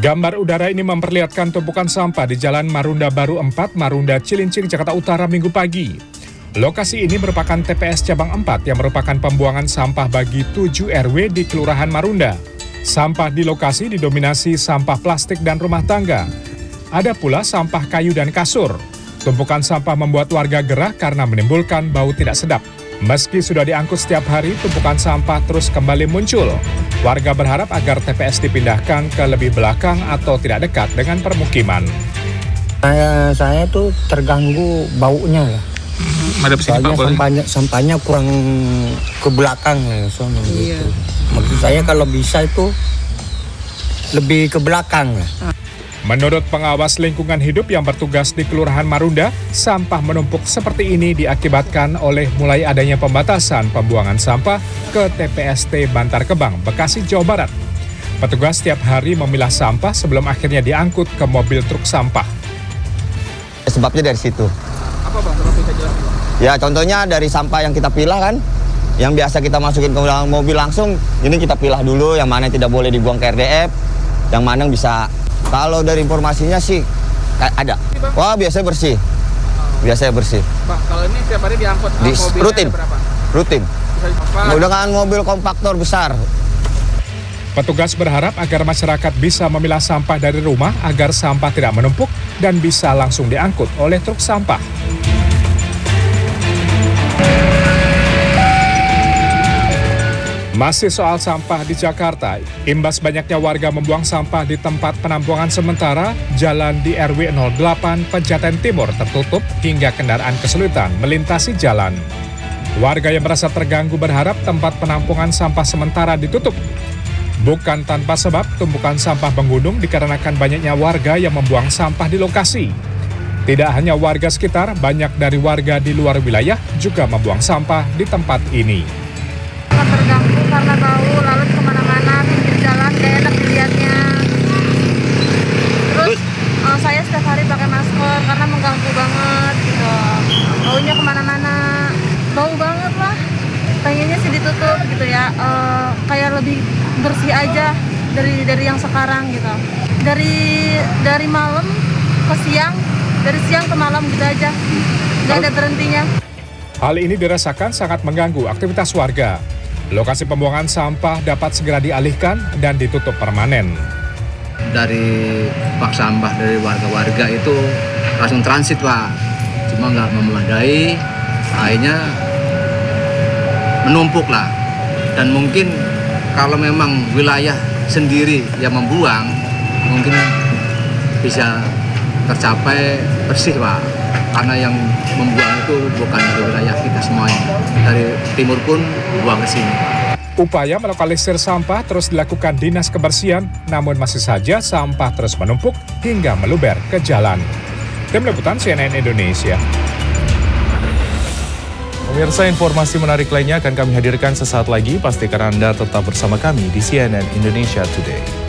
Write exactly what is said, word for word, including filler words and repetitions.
Gambar udara ini memperlihatkan tumpukan sampah di Jalan Marunda Baru empat, Marunda, Cilincing, Jakarta Utara minggu pagi. Lokasi ini merupakan T P S Cabang empat yang merupakan pembuangan sampah bagi tujuh R W di Kelurahan Marunda. Sampah di lokasi didominasi sampah plastik dan rumah tangga. Ada pula sampah kayu dan kasur. Tumpukan sampah membuat warga gerah karena menimbulkan bau tidak sedap. Meski sudah diangkut setiap hari, tumpukan sampah terus kembali muncul. Warga berharap agar T P S dipindahkan ke lebih belakang atau tidak dekat dengan permukiman. Saya, saya tuh terganggu baunya lah. Ada sini, Pak, sampahnya, sampahnya kurang ke belakang lah, soalnya iya. gitu. Maksud saya kalau bisa itu lebih ke belakang lah. Menurut pengawas lingkungan hidup yang bertugas di Kelurahan Marunda, sampah menumpuk seperti ini diakibatkan oleh mulai adanya pembatasan pembuangan sampah ke T P S T Bantar Gebang, Bekasi, Jawa Barat. Petugas setiap hari memilah sampah sebelum akhirnya diangkut ke mobil truk sampah. Sebabnya dari situ. Apa Bang? Coba bisa jelaskan. Ya contohnya dari sampah yang kita pilah kan, yang biasa kita masukin ke dalam mobil langsung, ini kita pilah dulu yang mana tidak boleh dibuang ke R D F, yang mana bisa. Kalau dari informasinya sih ada. Wah, biasanya bersih. Biasanya bersih. Pak, kalau ini setiap hari diangkut Di, mobilnya rutin. berapa? Rutin. Bisa Dengan mobil kompaktor besar. Petugas berharap agar masyarakat bisa memilah sampah dari rumah agar sampah tidak menumpuk dan bisa langsung diangkut oleh truk sampah. Masih soal sampah di Jakarta, imbas banyaknya warga membuang sampah di tempat penampungan sementara, jalan di R W nol delapan Pejaten Timur tertutup hingga kendaraan kesulitan melintasi jalan. Warga yang merasa terganggu berharap tempat penampungan sampah sementara ditutup. Bukan tanpa sebab, tumpukan sampah menggunung dikarenakan banyaknya warga yang membuang sampah di lokasi. Tidak hanya warga sekitar, banyak dari warga di luar wilayah juga membuang sampah di tempat ini. Terganggu karena tahu lalu kemana-mana pinggir jalan gak enak dilihatnya. Terus uh, saya setiap hari pakai masker karena mengganggu banget gitu. Baunya kemana-mana, bau banget lah. Pengennya sih ditutup gitu ya, uh, kayak lebih bersih aja dari dari yang sekarang gitu. Dari dari malam ke siang, dari siang ke malam gitu aja, nggak ada berhentinya. Hal ini dirasakan sangat mengganggu aktivitas warga. Lokasi pembuangan sampah dapat segera dialihkan dan ditutup permanen. Dari bak sampah dari warga-warga itu langsung transit, Pak. Cuma nggak memadai, akhirnya menumpuk lah. Dan mungkin kalau memang wilayah sendiri yang membuang, mungkin bisa tercapai bersih, Pak. Karena yang membuang itu bukan dari wilayah kita semuanya. Dari timur pun buang ke sini. Upaya melokalisir sampah terus dilakukan Dinas Kebersihan, namun masih saja sampah terus menumpuk hingga meluber ke jalan. Tim Liputan C N N Indonesia. Pemirsa, informasi menarik lainnya akan kami hadirkan sesaat lagi. Pastikan Anda tetap bersama kami di C N N Indonesia Today.